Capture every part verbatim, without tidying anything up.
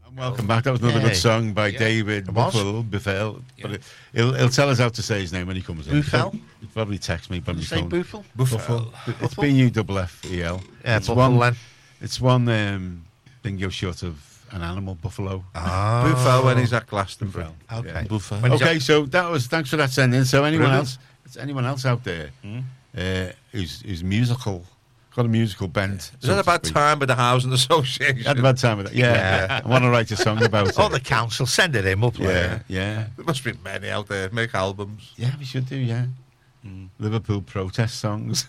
Welcome back. That was another Yay. good song by Yeah. David Buffel. Buffel. But it, he'll, he'll tell us how to say his name when he comes in. Buffel? He'll probably text me. Probably Did you say phone. Buffel? Buffel. It's B U F F E L. Yeah, it's Buffel one. then. It's one um, bingo short of an animal, buffalo. Ah. Buffel when he's at Glastonbury. Buffel. Okay. Yeah. Buffel. When he's Okay, so that was thanks for that sending. So anyone Brilliant. else? Is anyone else out there Hmm? uh, who's, who's musical? Got a musical bent? Is that a bad time with the Housing Association? Had a bad time with that. Yeah, Yeah. I want to write a song about it. Oh, the council, send it in, we'll play yeah, it. yeah, There must be many out there make albums. yeah. We should do. Yeah, Liverpool protest songs.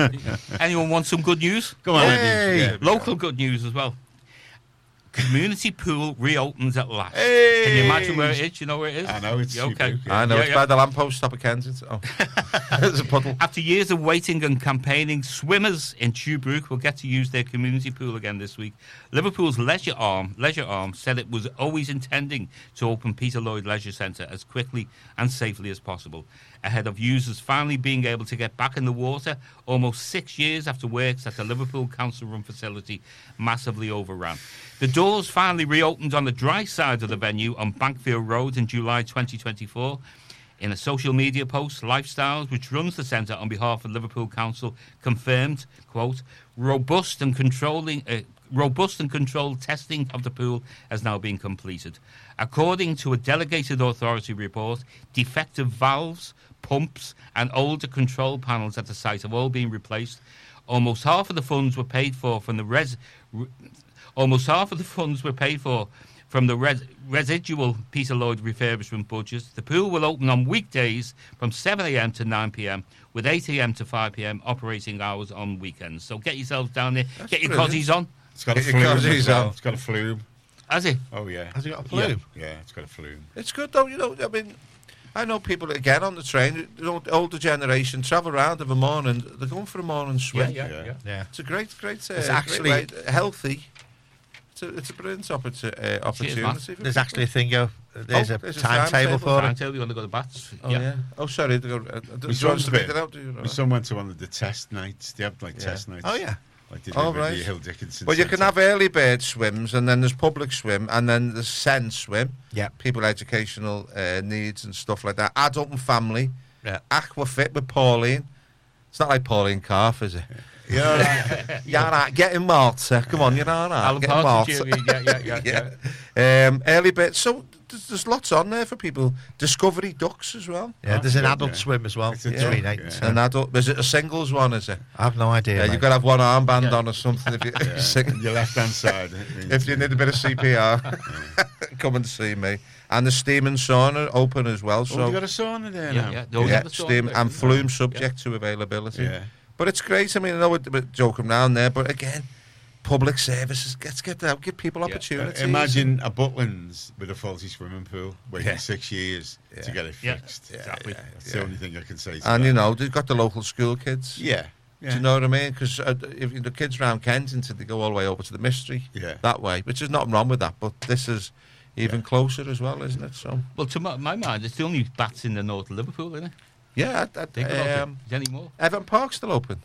Anyone want some good news? Come on, Yay. Eddie. Yeah. Local good news as well. Community pool reopens at last. Hey. Can you imagine where it is? You know where it is? I know, it's You okay. Seabrook, yeah. I know, Yeah, it's yeah. by the lamppost stop at Kensington. Oh. There's a puddle. After years of waiting and campaigning, swimmers in Tuebrook will get to use their community pool again this week. Liverpool's leisure arm, leisure arm said it was always intending to open Peter Lloyd Leisure Centre as quickly and safely as possible, ahead of users finally being able to get back in the water almost six years after works at the Liverpool council-run facility massively overran. The doors finally reopened on the dry side of the venue on Bankfield Road in July twenty twenty-four. In a social media post, Lifestyles, which runs the centre on behalf of Liverpool Council, confirmed, quote, robust and controlling... Uh, Robust and controlled testing of the pool has now been completed. According to a delegated authority report, defective valves, pumps and older control panels at the site have all been replaced. Almost half of the funds were paid for from the res... Re, almost half of the funds were paid for from the res, residual Peter Lloyd refurbishment budget. The pool will open on weekdays from seven a.m. to nine p.m. with eight a.m. to five p.m. operating hours on weekends. So get yourselves down there, That's get your brilliant. cozies on. It's got a Get your flume. cozies as well. on. It's got a flume. Has it? Oh yeah. Has it got a Yeah, flume? yeah, it's got a flume. It's good though, you know. I mean, I know people again on the train, you know, the older generation travel around of a morning. They're going for a morning swim. Yeah, Yeah. yeah. Yeah. It's a great, great. Uh, It's great actually- way- healthy. It's a, it's a brilliant opportu- uh, opportunity. Matt. for There's people. actually a thing, go, there's Oh, a there's a timetable timetable. for it. Timetable, you want to go to bats? Oh yeah. Oh sorry. They go, uh, do you saw want us to the read bit. it out? Do you know? My son went to one of the test nights. They have like Yeah. test nights. Oh, yeah. Like they Oh, did with right. the Hill Dickinson. Well, you can Centre. have early bird swims, and then there's public swim, and then there's Sen swim. Yeah. People with educational uh, needs and stuff like that. Adult and family. Yeah. Aquafit with Pauline. It's not like Pauline Calf, is it? You're all right. You're all right. Get in Malta. Come on, you're all right. Alan Get in Partridge, Malta. yeah, yeah, yeah, yeah. yeah. Um, early bird. So there's, there's lots on there for people. Discovery Ducks as well. Yeah, there's an good, adult yeah. swim as well. It's a Between dog, eight yeah. and An ten. adult. Is it a singles one? Is it? I have no idea. Yeah, mate. you've got to have one armband Yeah. on or something if you Yeah. sing. Your left hand side. If you need a bit of C P R, come and see me. And the steam and sauna open as well. Oh, So you got a sauna there Yeah, now. yeah. They always yeah, have a sauna steam there, and yeah. flume subject to availability. Yeah. But it's great. I mean, I know we're, we're joking around there, but again, public services. Let's get that. Give people Yeah. opportunities. Imagine a Butlins with a faulty swimming pool waiting Yeah. six years to Yeah. get it Yeah. fixed. Yeah, Exactly. yeah, That's yeah. the only thing I can say. To And that. you know, they've got the local school kids. yeah, yeah. Do you know what I mean? Because uh, if the kids around Kensington, they go all the way over to the Mystery. Yeah. That way, which is nothing wrong with that. But this is even Yeah. closer as well, isn't it? So Well, to my, my mind, it's the only bats in the north of Liverpool, isn't it? yeah, I, I, Think about um, it. Is there any more? Everton Park's still open.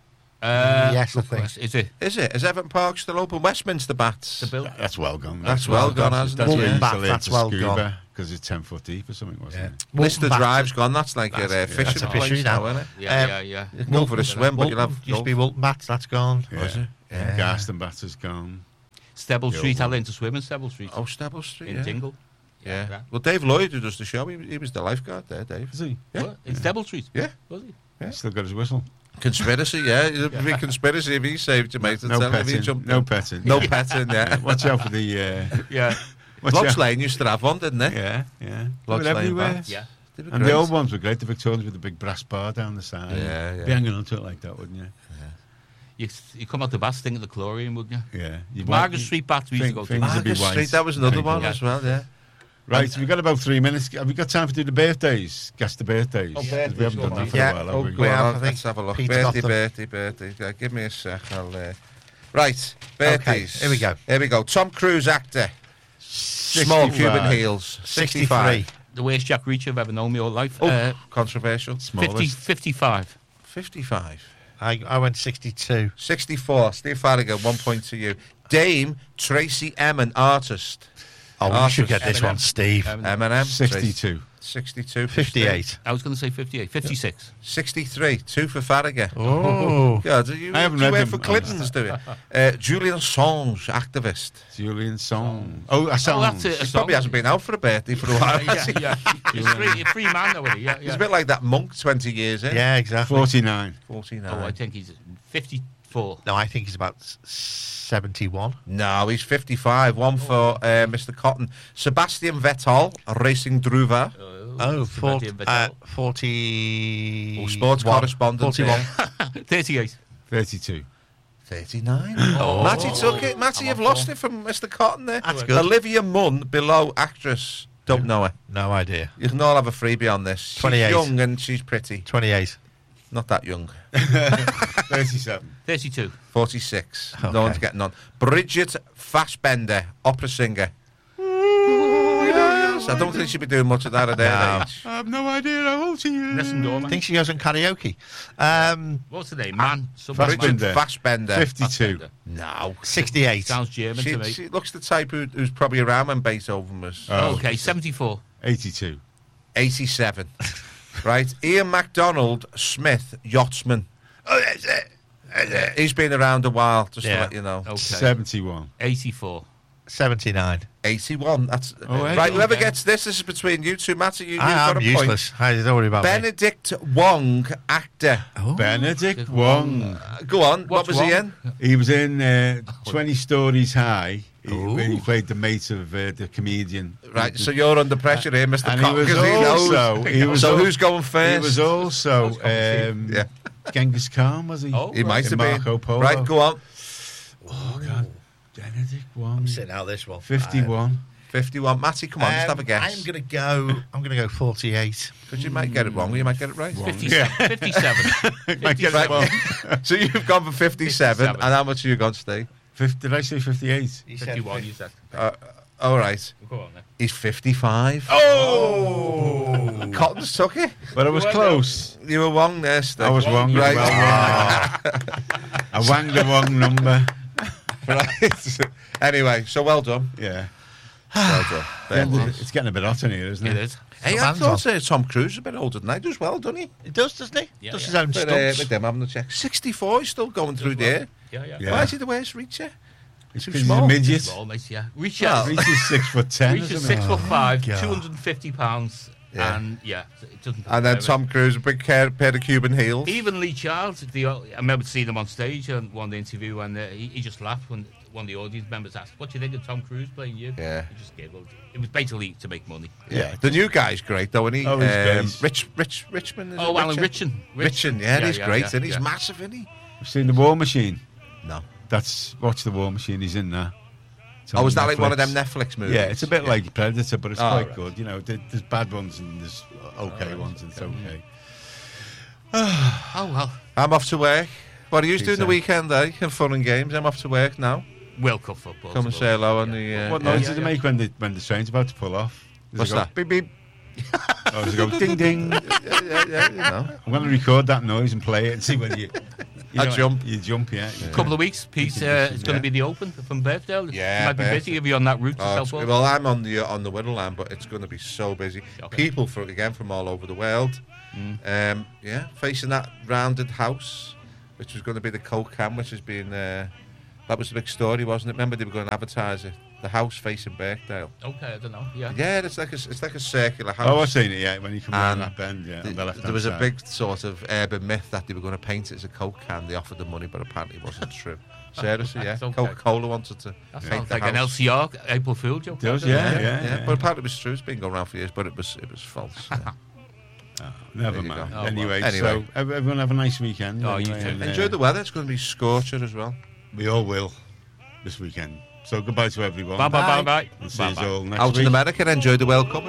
Uh, Yes, I good think. question. Is it? Is it? Is Everton Park still open? Westminster Bats. The bill? That's well gone. That's well gone, hasn't That's it? where you Yeah. used to learn That's to well scuba, gone. because it's ten foot deep or something, wasn't Yeah. it? Lister Walton Drive's Bats- gone. That's like your uh, That's- fishing That's a place fishery now, now. isn't it? Yeah, Um, yeah, yeah. You can go for a swim, but you'll have Used to be Walton Bats, that's gone. Yeah. Was it? Yeah. Garston Bats has gone. Stebble Yeah, Street, I well. learned to swim in Stebble Street. Oh, Stable Street. in yeah. Dingle. Yeah. Yeah. Well, Dave Lloyd, who does the show, he, he was the lifeguard there, Dave. Is he? Yeah. What? In Stebble Street? Yeah. Was he? Yeah. He's still got his whistle. Conspiracy, yeah. It's a big conspiracy if he saved you, mate. No Tell him if he petting. jumped No in. petting. No petting, yeah. Watch out for the. Uh, Yeah. watch Lodge out- Lane used to have one, didn't they? Yeah, yeah. Lodge They were Lane everywhere. Bats. Yeah. They were And great. the old ones were great. The Victorians with the big brass bar down the side. Yeah, yeah. Be hanging onto it like that, wouldn't you? You, you come out the bats thing at the chlorine, wouldn't you? Yeah. You'd Margaret want- Street bats we used to Think- go to. things would be Margaret white. Street, that was another People. one Yeah. as well, yeah. Right, so we've got about three minutes. Have we got time to do the birthdays? Guess the birthdays. Oh, 'Cause birthdays, we haven't done go that on. for Yeah. a while, have Oh, we? go We have, on, I think. let's have a look. Peter got Birthday, them. birthday, birthday. Yeah, give me a sec. I'll, uh... Right, birthdays. here we go. Here we go. Tom Cruise, actor. Small Cuban heels. sixty-three. The worst Jack Reacher I've ever known my whole life. Oh, Uh, controversial. fifty, Smallest. fifty-five. fifty-five. I, I went sixty-two. sixty-four. Steve Farragut, one point to you. Dame Tracy Emin, artist. Oh, Oh, you should so get this Eminem. one, Steve. Um, Eminem. sixty-two. sixty-two. fifty-eight. I was going to say fifty-eight. fifty-six. sixty-three. Two for Farragher. Oh. Yeah, do you, I haven't do you read work them. for Clinton's, do you? Uh, Julian Assange, activist. Julian Song. Oh, a song. Oh, that's it. He probably hasn't been out for a birthday for a while. yeah, has he? yeah. He's free, a free man, though, isn't he? Yeah, He's yeah. a bit like that monk twenty years in. Yeah, exactly. forty-nine. forty-nine. Oh, I think he's fifty-four. No, I think he's about s- seventy-one. No, he's fifty-five. One for uh, Mister Cotton. Sebastian Vettel, racing driver. Oh, four, Sebastian uh, Vettel. forty. Oh, sports correspondent. forty-one. here. thirty-eight. thirty-two. thirty-nine. Oh. Matty took it. Matty, I'm you've on lost form. it from Mister Cotton there. That's good. Olivia Munn, below actress. Don't know her. No idea. You can all have a freebie on this. She's twenty-eight. young and she's pretty. twenty-eight. Not that young. thirty-seven. thirty-two. forty-six. Okay. No one's getting on. Bridget Fassbender, opera singer. Yes, I don't think she'd be doing much of that at No. their age. I have no idea how old she is. Listen, I Dorman. think she goes on karaoke. Um, What's the name? Man. Someone Bridget Fassbender. Fassbender. fifty-two. No. sixty-eight. Sounds German She, to me. she looks the type who, who's probably around when Beethoven was Oh. Okay, seventy-four. eighty-two. eighty-seven. Right. Ian MacDonald Smith, yachtsman. He's been around a while, just Yeah. to let you know. Okay. seventy-one. eighty-four. seventy-nine. eighty-one. That's Oh, right. hey. Whoever Okay. gets this, this is between you two, Matty. You, you've I got am a useless. I don't worry about point. me. Benedict Wong, actor. Oh. Benedict Wong. Uh, go on. what What's was he wrong? in? He was in uh, twenty Stories High. He, Ooh. he played the mate of uh, the comedian. Right. So you're under pressure here, Mister And he Cotton, was 'cause he knows. also- he was so al- who's going He first? was also um, Yeah. Genghis Khan, was he? Oh, He might In have been. Marco Polo. Right. Go on. Oh, God. Benedict Wong. Sitting out this one. fifty-one. fifty-one. Matty, come on, just have a guess. I'm gonna go. I'm gonna go forty-eight. Because you might get it wrong. You might get it right. fifty-seven. Yeah. fifty-seven. Might get Right. it wrong. So you've gone for fifty-seven, fifty-seven. and how much have you got, Steve? Fif- Did I say fifty-eight? He said fifty-one, fifty. you said. Uh, all right. Go on then. He's fifty-five. Oh! Cotton's took it. But I was Well close. You were wrong there, Steve. I was wrong. as Right. well, yeah. I wanged the wrong number. Right. Anyway, so well done. Yeah. Well done. Fair And play. it's getting a bit hot in here, isn't it? It is. Hey, Some I hands thought uh, Tom Cruise is a bit older than I. Does well, doesn't he? He does, doesn't he? Yeah, does yeah. his own But, uh, stunts. with them having a check. sixty-four, he's still going through there. Yeah, yeah. Yeah. Why is he the worst reacher? It's Too because he's small. a midget. Small, mate, yeah. Reach Well, out. Reach is six foot ten. Reach is isn't six it? foot five, God. two hundred and fifty pounds, Yeah. and yeah, it doesn't. And then uh, Tom Cruise, a big pair, pair of Cuban heels. Even Lee Charles, the, I remember seeing him on stage on one of the interview, and uh, he, he just laughed when one of the audience members asked, "What do you think of Tom Cruise playing you?" Yeah. He just giggled. It was basically to make money. Yeah. The new guy's great, though, isn't he? Oh, he's great. um, Rich, Rich, Richmond. Is Oh, it Alan Richard? Richin. Richin, yeah, he's great, yeah, and he's yeah. massive, isn't he? You've seen the War Machine? No. That's watch the War Machine. He's in there. It's Oh, on is that like one of Netflix. them Netflix movies? Yeah, it's a bit like Predator, but it's Oh, quite right. good. You know, there, there's bad ones and there's okay ones, and it's okay. Oh well, I'm off to work. What are you Peace doing the out. weekend, eh? And fun and games. I'm off to work now. World Cup football. Come and suppose. say hello on Yeah. the. Uh, What yeah. noise yeah, does it yeah. make when the when the train's about to pull off? Does What's it go that? Beep beep. Or does it go ding ding? yeah, yeah, yeah, you know. I'm going to record that noise and play it and see whether you. you I know, jump. You jump, yeah. Couple of weeks, Pete. Uh, it's going Yeah. to be the Open from Birkdale. Yeah, you might be Birkdale. busy if you're on that route to Oh, it's- Southport. well, I'm on the uh, on the Whittle line, but it's going to be so busy. Okay. People from again from all over the world. Um, yeah, facing that rounded house, which was going to be the Coke Cam, which has been uh, that was the big story, wasn't it? Remember they were going to advertise it. The house facing Birkdale. Okay, I don't know. Yeah. Yeah, it's like a it's like a circular house. Oh, I've seen it, yeah, when you come And around that bend, yeah. The- on the left-hand there was a side. big sort of urban myth that they were going to paint it as a Coke can. They offered the money, but apparently it wasn't true. Seriously, yeah. That's okay. Coca-Cola wanted to That paint sounds the like an house. L C R April Fool joke. Does, doesn't it? yeah, Yeah, yeah, yeah, yeah. But apparently it was true. It's been going around for years, but it was it was false. Yeah. Never There you mind. go. Oh, well. Anyway, Anyway. so ev- everyone have a nice weekend. Oh, you anyway, too. and, uh, Enjoy the weather. It's going to be scorcher as well. We all will this weekend. So goodbye to everyone. Bye bye bye bye. And see you Bye-bye. all next Out week. in America, enjoy the World Cup.